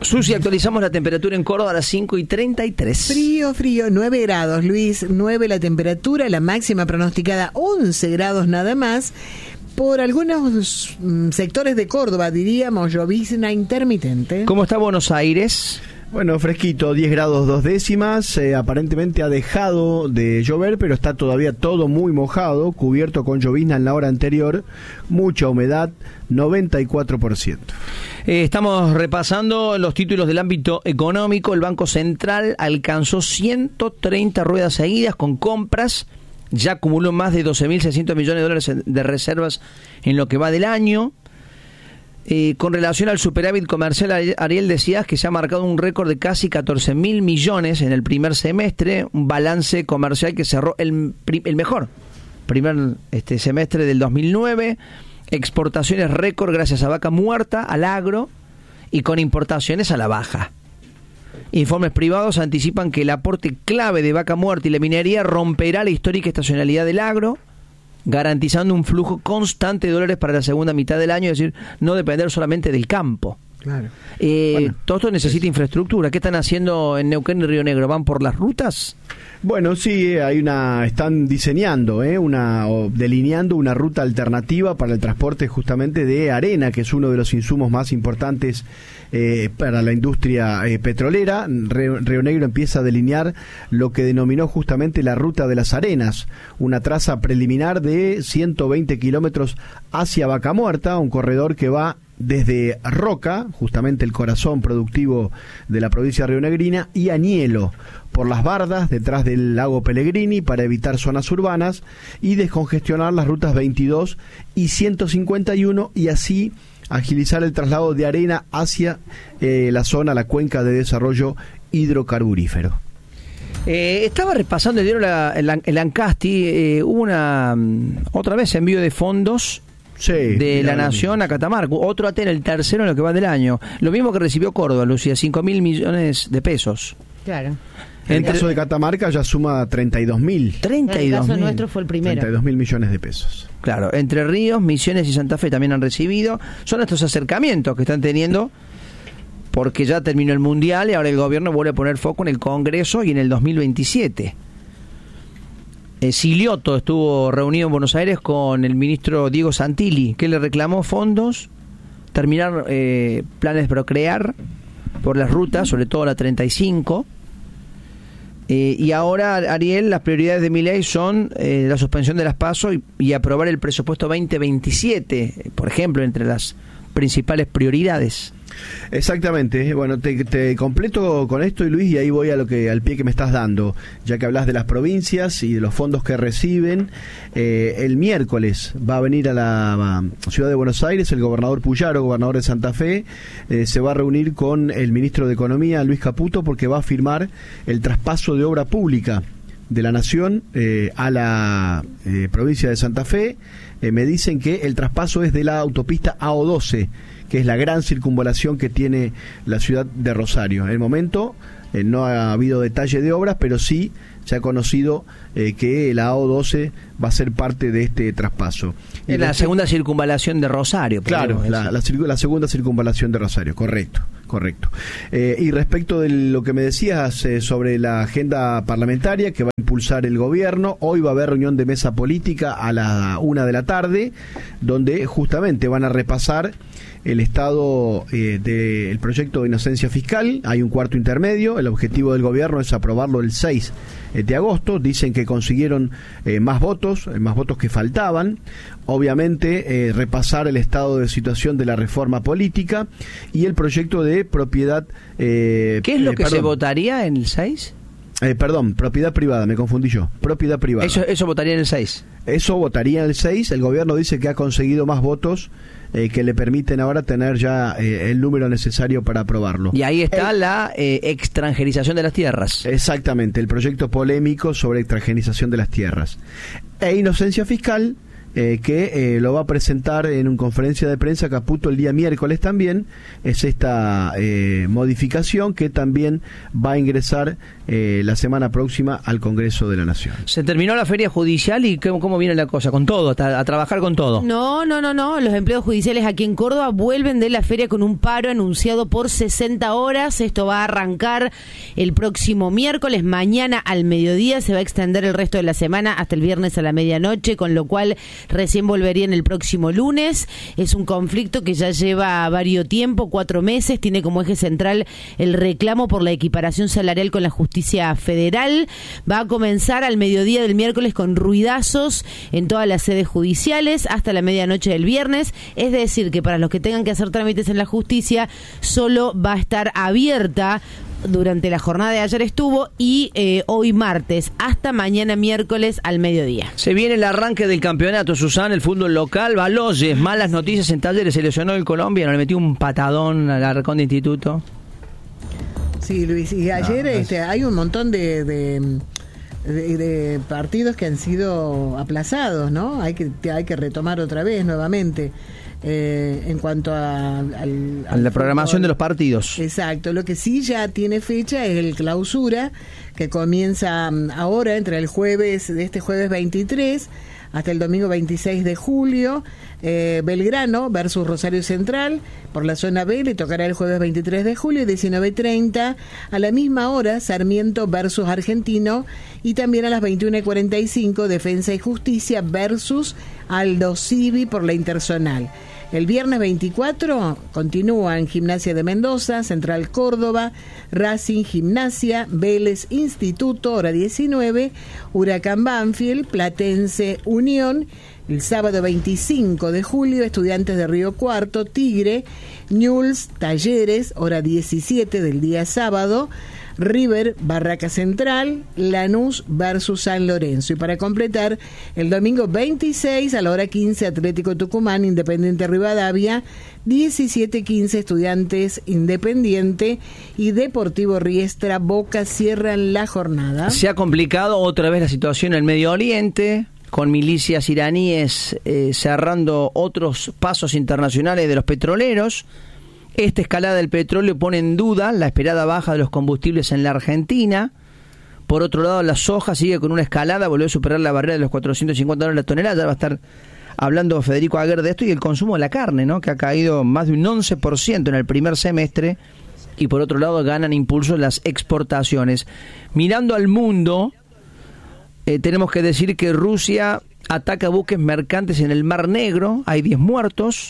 Susi, actualizamos la temperatura en Córdoba a las 5:33. Frío, 9 grados, Luis, 9 la temperatura, la máxima pronosticada 11 grados nada más. Por algunos sectores de Córdoba, diríamos, llovizna intermitente. ¿Cómo está Buenos Aires? Bueno, fresquito, 10 grados 2 décimas, aparentemente ha dejado de llover, pero está todavía todo muy mojado, cubierto con llovizna en la hora anterior, mucha humedad, 94%. Estamos repasando los títulos del ámbito económico. El Banco Central alcanzó 130 ruedas seguidas con compras, ya acumuló más de 12.600 millones de dólares de reservas en lo que va del año. Con relación al superávit comercial, Ariel, decías que se ha marcado un récord de casi 14.000 millones en el primer semestre, un balance comercial que cerró el mejor primer semestre del 2009, exportaciones récord gracias a vaca muerta, al agro, y con importaciones a la baja. Informes privados anticipan que el aporte clave de vaca muerta y la minería romperá la histórica estacionalidad del agro, garantizando un flujo constante de dólares para la segunda mitad del año, es decir, no depender solamente del campo. Claro. Todo esto necesita infraestructura. ¿Qué están haciendo en Neuquén y Río Negro? ¿Van por las rutas? Bueno, sí, están diseñando, o delineando una ruta alternativa para el transporte justamente de arena, que es uno de los insumos más importantes para la industria petrolera. Río Negro empieza a delinear lo que denominó justamente la ruta de las arenas, una traza preliminar de 120 kilómetros hacia Vaca Muerta, un corredor que va desde Roca, justamente el corazón productivo de la provincia rionegrina, y Añelo, por las bardas detrás del lago Pellegrini para evitar zonas urbanas y descongestionar las rutas 22 y 151 y así agilizar el traslado de arena hacia la cuenca de desarrollo hidrocarburífero. Estaba repasando el Ancasti, hubo otra vez envío de fondos de la Nación a Catamarca, otro ATE en el tercero en lo que va del año, lo mismo que recibió Córdoba, Lucía, 5.000 millones de pesos. Claro. En el caso de Catamarca ya suma 32.000. 32.000. En el caso nuestro fue el primero. 32.000 millones de pesos. Claro, Entre Ríos, Misiones y Santa Fe también han recibido. Son estos acercamientos que están teniendo, porque ya terminó el Mundial y ahora el gobierno vuelve a poner foco en el Congreso y en el 2027. Silioto estuvo reunido en Buenos Aires con el ministro Diego Santilli, que le reclamó fondos, terminar planes de procrear por las rutas, sobre todo la 35. Y ahora, Ariel, las prioridades de Milei son la suspensión de las PASO y aprobar el presupuesto 2027, por ejemplo, entre las principales prioridades. Exactamente. Bueno, te completo con esto, Luis, y ahí voy al pie que me estás dando, ya que hablas de las provincias y de los fondos que reciben. El miércoles va a venir a la ciudad de Buenos Aires el gobernador Puyaro, gobernador de Santa Fe, se va a reunir con el ministro de Economía, Luis Caputo, porque va a firmar el traspaso de obra pública de la Nación a la provincia de Santa Fe. Me dicen que el traspaso es de la autopista AO12, que es la gran circunvalación que tiene la ciudad de Rosario. En el momento no ha habido detalle de obras, pero sí se ha conocido que la AO12 va a ser parte de este traspaso. Es la segunda circunvalación de Rosario. Claro, la segunda circunvalación de Rosario, correcto. Y respecto de lo que me decías sobre la agenda parlamentaria que va a impulsar el gobierno, hoy va a haber reunión de mesa política a la 1:00 p.m, donde justamente van a repasar el estado del proyecto de inocencia fiscal. Hay un cuarto intermedio, el objetivo del gobierno es aprobarlo el 6 de agosto, dicen que consiguieron más votos que faltaban, obviamente repasar el estado de situación de la reforma política y el proyecto de propiedad. ¿Qué es lo que se votaría en el 6? Propiedad privada, me confundí yo. Propiedad privada. Eso votaría en el 6. Eso votaría en el 6. El gobierno dice que ha conseguido más votos que le permiten ahora tener ya el número necesario para aprobarlo. Y ahí está la extranjerización de las tierras. Exactamente, el proyecto polémico sobre extranjerización de las tierras. E inocencia fiscal que lo va a presentar en una conferencia de prensa Caputo el día miércoles también. Es esta modificación que también va a ingresar la semana próxima al Congreso de la Nación. Se terminó la feria judicial y ¿cómo viene la cosa? ¿Con todo? A trabajar con todo. No. Los empleados judiciales aquí en Córdoba vuelven de la feria con un paro anunciado por 60 horas. Esto va a arrancar el próximo miércoles. Mañana al mediodía se va a extender el resto de la semana hasta el viernes a la medianoche, con lo cual recién volverían el próximo lunes. Es un conflicto que ya lleva varios tiempo, 4 meses. Tiene como eje central el reclamo por la equiparación salarial con la justicia federal. Va a comenzar al mediodía del miércoles con ruidazos en todas las sedes judiciales hasta la medianoche del viernes. Es decir, que para los que tengan que hacer trámites en la justicia, solo va a estar abierta durante la jornada de ayer estuvo y hoy martes hasta mañana miércoles al mediodía. Se viene el arranque del campeonato, Susana, el fútbol local, Baloyes, malas noticias en Talleres, se lesionó el Colombia, le metió un patadón al Arcón de Instituto. Sí, Luis, y ayer hay un montón de partidos que han sido aplazados, ¿no? Hay que retomar otra vez nuevamente. En cuanto a la programación de los partidos. Exacto, lo que sí ya tiene fecha es el clausura, que comienza ahora entre el jueves 23 hasta el domingo 26 de julio. Belgrano versus Rosario Central por la zona B, le tocará el jueves 23 de julio, 19:30. A la misma hora, Sarmiento versus Argentino, y también a las 21:45, Defensa y Justicia versus Aldo Civi por la Interzonal. El viernes 24 continúan Gimnasia de Mendoza, Central Córdoba, Racing Gimnasia, Vélez Instituto, hora 19, Huracán Banfield, Platense Unión. El sábado 25 de julio, Estudiantes de Río Cuarto, Tigre, Newell's Talleres, hora 17 del día sábado, River, Barraca Central, Lanús versus San Lorenzo. Y para completar, el domingo 26 a la hora 15, Atlético Tucumán, Independiente Rivadavia, 17:15, Estudiantes Independiente, y Deportivo Riestra Boca cierran la jornada. Se ha complicado otra vez la situación en el Medio Oriente, con milicias iraníes cerrando otros pasos internacionales de los petroleros. Esta escalada del petróleo pone en duda la esperada baja de los combustibles en la Argentina. Por otro lado, la soja sigue con una escalada, volvió a superar la barrera de los $450 la tonelada. Ya va a estar hablando Federico Aguer de esto, y el consumo de la carne, ¿no?, que ha caído más de un 11% en el primer semestre. Y por otro lado, ganan impulso las exportaciones. Mirando al mundo, tenemos que decir que Rusia ataca buques mercantes en el Mar Negro, hay 10 muertos.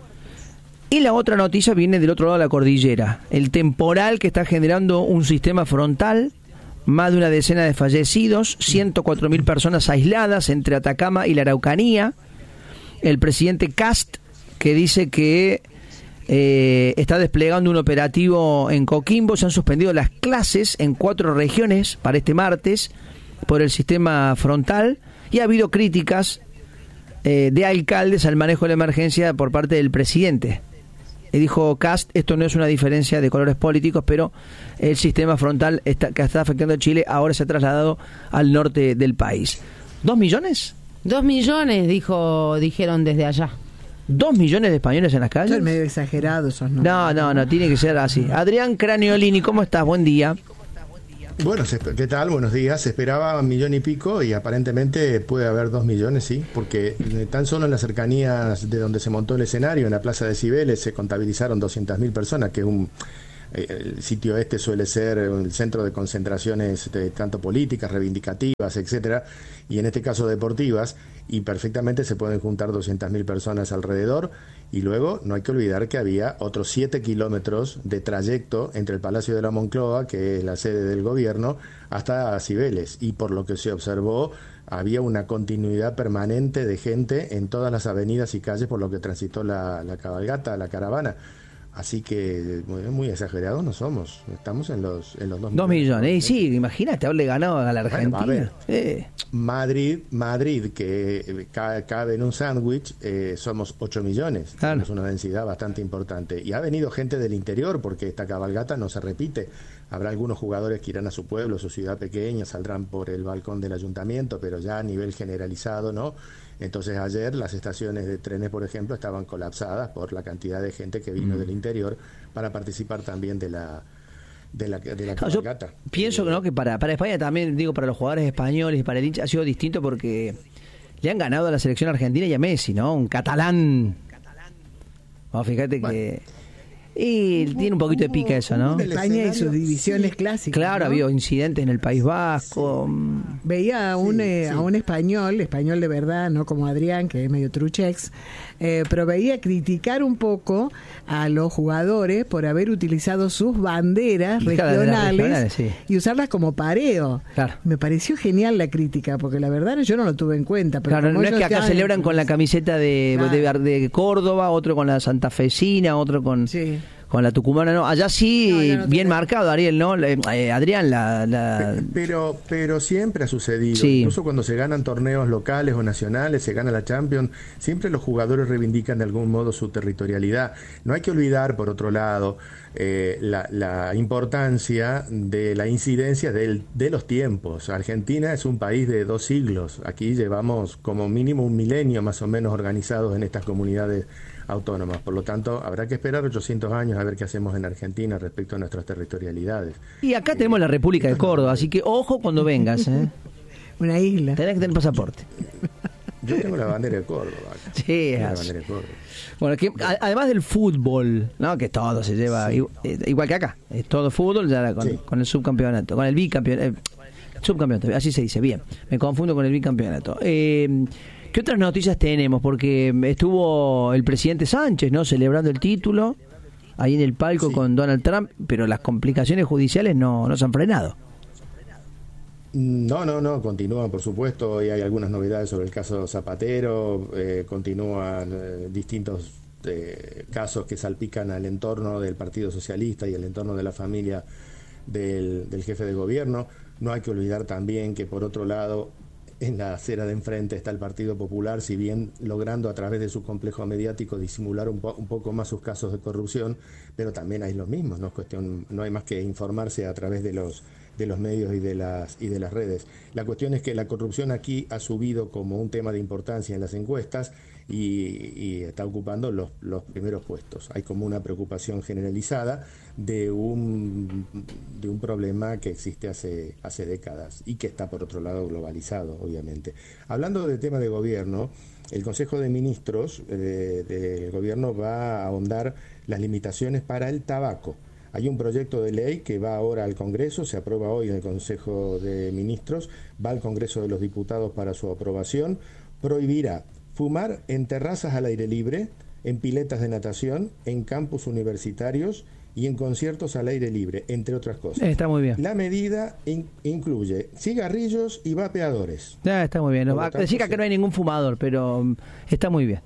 Y la otra noticia viene del otro lado de la cordillera, el temporal que está generando un sistema frontal, más de una decena de fallecidos, 104.000 personas aisladas entre Atacama y la Araucanía. El presidente Kast, que dice que está desplegando un operativo en Coquimbo. Se han suspendido las clases en 4 regiones para este martes por el sistema frontal, y ha habido críticas de alcaldes al manejo de la emergencia por parte del presidente. Dijo Kast, esto no es una diferencia de colores políticos, pero el sistema frontal que está afectando a Chile ahora se ha trasladado al norte del país. ¿2 millones? 2 millones, dijeron desde allá. 2 millones de españoles en las calles. Son medio exagerados esos números. No, tiene que ser así. Adrián Craniolini, ¿cómo estás? Buen día. Bueno, ¿qué tal? Buenos días. Se esperaba 1,5 millones y aparentemente puede haber 2 millones, sí, porque tan solo en las cercanías de donde se montó el escenario, en la Plaza de Cibeles, se contabilizaron 200.000 personas, que el sitio este suele ser el centro de concentraciones tanto políticas, reivindicativas, etcétera, y en este caso deportivas, y perfectamente se pueden juntar 200.000 personas alrededor. Y luego no hay que olvidar que había otros 7 kilómetros de trayecto entre el Palacio de la Moncloa, que es la sede del gobierno, hasta Cibeles, y por lo que se observó había una continuidad permanente de gente en todas las avenidas y calles por lo que transitó la cabalgata, la caravana. Así que muy exagerados no somos. Estamos en los 2 millones. Y sí, imagínate haberle ganado a la Argentina. Bueno, a ver, Madrid, que cabe en un sándwich, somos 8 millones. Claro. Es una densidad bastante importante. Y ha venido gente del interior, porque esta cabalgata no se repite. Habrá algunos jugadores que irán a su pueblo, su ciudad pequeña, saldrán por el balcón del ayuntamiento, pero ya a nivel generalizado, ¿no? Entonces ayer las estaciones de trenes, por ejemplo, estaban colapsadas por la cantidad de gente que vino del interior para participar también de la cabalgata. Yo pienso ¿no? que para España también, digo, para los jugadores españoles y para el hincha ha sido distinto porque le han ganado a la selección argentina y a Messi, ¿no? Un catalán. Fíjate que... Y tiene un poquito de pica eso, ¿no? España y sus divisiones clásicas. Claro, ¿no? había incidentes en el País Vasco. Veía a un español de verdad, no como Adrián, que es medio truchex, pero veía criticar un poco a los jugadores por haber utilizado sus banderas regionales sí. Y usarlas como pareo. Claro. Me pareció genial la crítica, porque la verdad yo no lo tuve en cuenta. Pero claro, no es que acá celebran con la camiseta de Córdoba, otro con la santafesina, otro con... Sí. Con la tucumana no, allá sí, no bien marcado, Ariel, ¿no? Adrián, Pero siempre ha sucedido, sí. Incluso cuando se ganan torneos locales o nacionales, se gana la Champions, siempre los jugadores reivindican de algún modo su territorialidad. No hay que olvidar, por otro lado, la importancia de la incidencia de los tiempos. Argentina es un país de 2 siglos, aquí llevamos como mínimo 1 milenio más o menos organizados en estas comunidades autónomas, por lo tanto habrá que esperar 800 años a ver qué hacemos en Argentina respecto a nuestras territorialidades. Y acá tenemos la República de Córdoba, así que ojo cuando vengas, una isla. Tenés que tener pasaporte. Yo tengo la bandera de Córdoba. Sí, la bandera de Córdoba. Bueno, que además del fútbol, ¿no? Que todo se lleva sí. igual que acá, es todo fútbol ya con el subcampeonato, con el bicampeonato, subcampeonato, así se dice, bien. Me confundo con el bicampeonato. ¿Qué otras noticias tenemos? Porque estuvo el presidente Sánchez, ¿no? Celebrando el título ahí en el palco sí. Con Donald Trump, pero las complicaciones judiciales no se han frenado. No, continúan, por supuesto. Hoy hay algunas novedades sobre el caso Zapatero, continúan distintos casos que salpican al entorno del Partido Socialista y el entorno de la familia del jefe de gobierno. No hay que olvidar también que, por otro lado, en la acera de enfrente está el Partido Popular, si bien logrando a través de su complejo mediático disimular un poco más sus casos de corrupción, pero también hay los mismos, no hay más que informarse a través de los medios y de las redes. La cuestión es que la corrupción aquí ha subido como un tema de importancia en las encuestas y está ocupando los primeros puestos. Hay como una preocupación generalizada de un problema que existe hace décadas y que está por otro lado globalizado, obviamente. Hablando del tema de gobierno, el Consejo de Ministros del gobierno va a ahondar las limitaciones para el tabaco. Hay un proyecto de ley que va ahora al Congreso, se aprueba hoy en el Consejo de Ministros, va al Congreso de los Diputados para su aprobación, prohibirá fumar en terrazas al aire libre, en piletas de natación, en campus universitarios y en conciertos al aire libre, entre otras cosas. Está muy bien. La medida incluye cigarrillos y vapeadores. Está muy bien. Decir que acá no hay ningún fumador, pero está muy bien.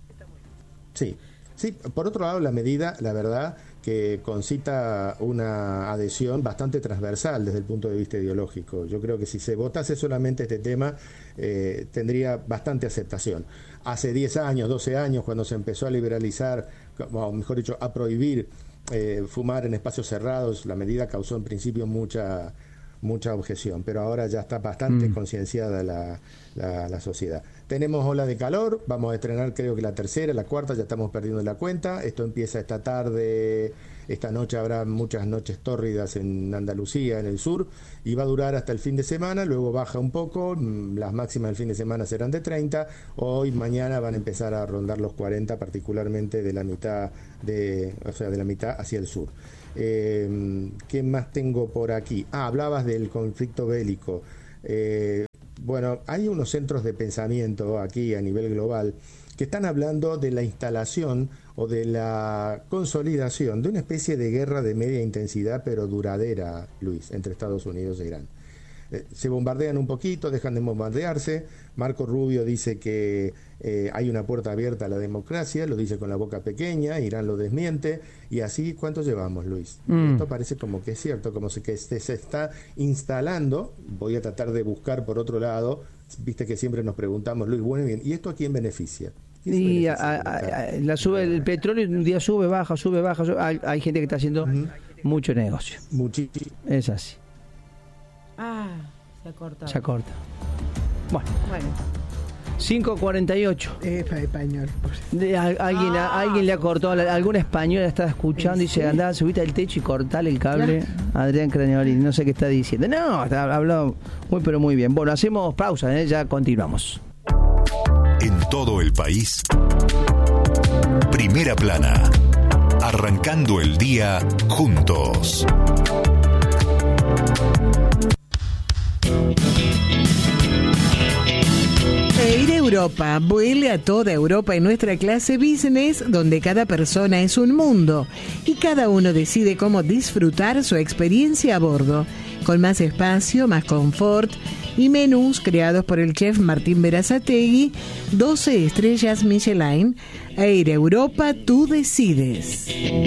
Sí. Por otro lado, la medida, la verdad, que concita una adhesión bastante transversal desde el punto de vista ideológico. Yo creo que si se votase solamente este tema, tendría bastante aceptación. Hace 10 años, 12 años, cuando se empezó a liberalizar, o mejor dicho, a prohibir fumar en espacios cerrados, la medida causó en principio mucha objeción, pero ahora ya está bastante concienciada la sociedad. Tenemos ola de calor, vamos a estrenar creo que la tercera, la cuarta, ya estamos perdiendo la cuenta. Esto empieza esta tarde, esta noche habrá muchas noches tórridas en Andalucía, en el sur, y va a durar hasta el fin de semana, luego baja un poco, las máximas del fin de semana serán de 30, hoy, mañana van a empezar a rondar los 40, particularmente de la mitad de la mitad hacia el sur. ¿Qué más tengo por aquí? Hablabas del conflicto bélico. Bueno, hay unos centros de pensamiento aquí a nivel global que están hablando de la instalación o de la consolidación de una especie de guerra de media intensidad pero duradera, Luis, entre Estados Unidos e Irán. Se bombardean un poquito, dejan de bombardearse. Marco Rubio dice que hay una puerta abierta a la democracia, lo dice con la boca pequeña, Irán lo desmiente, y así, ¿cuánto llevamos, Luis? Esto parece como que es cierto, como que se está instalando. Voy a tratar de buscar por otro lado, viste que siempre nos preguntamos, Luis, bueno, bien, ¿y esto a quién beneficia? Y sube el petróleo, un día sube, baja. Hay gente que está haciendo mucho negocio. Muchísimo. Es así. Se ha cortado. Se corta. Bueno. 5:48. Español. Alguien le ha cortado, alguna española estaba escuchando y dice, andá, subite al techo y cortale el cable. Adrián Cranioli, no sé qué está diciendo. No, habló pero muy bien. Bueno, hacemos pausa, ya continuamos. En todo el país, Primera Plana. Arrancando el día juntos. Air Europa, vuele a toda Europa en nuestra clase business, donde cada persona es un mundo y cada uno decide cómo disfrutar su experiencia a bordo, con más espacio, más confort y menús creados por el chef Martín Berazategui, 12 estrellas Michelin. Air Europa, tú decides.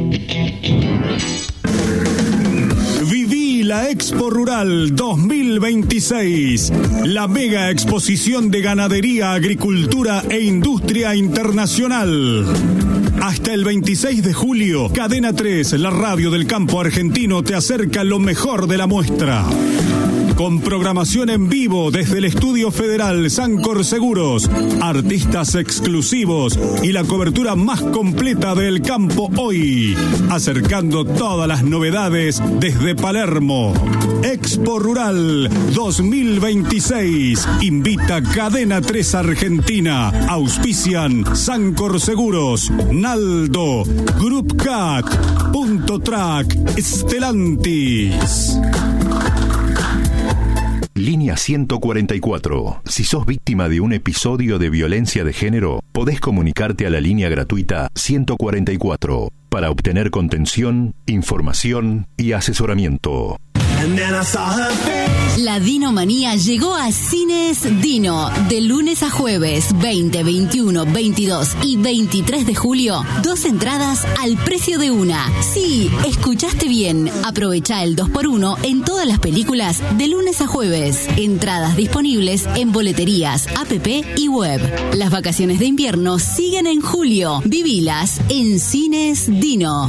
Viví la Expo Rural 2026, la mega exposición de ganadería, agricultura e industria internacional. Hasta el 26 de julio, Cadena 3, la radio del campo argentino, te acerca lo mejor de la muestra. Con programación en vivo desde el Estudio Federal Sancor Seguros, artistas exclusivos y la cobertura más completa del campo hoy, acercando todas las novedades desde Palermo. Expo Rural 2026 invita Cadena 3 Argentina. Auspician Sancor Seguros, Naldo, Group Cat, Punto Track, Stellantis. Línea 144. Si sos víctima de un episodio de violencia de género, podés comunicarte a la línea gratuita 144 para obtener contención, información y asesoramiento. La Dinomanía llegó a Cines Dino. De lunes a jueves, 20, 21, 22 y 23 de julio, 2 entradas al precio de una. Sí, escuchaste bien. Aprovecha el 2x1 en todas las películas de lunes a jueves. Entradas disponibles en boleterías, app y web. Las vacaciones de invierno siguen en julio. Vivilas en Cines Dino.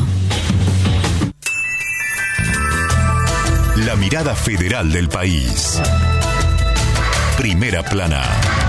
La mirada federal del país. Primera Plana.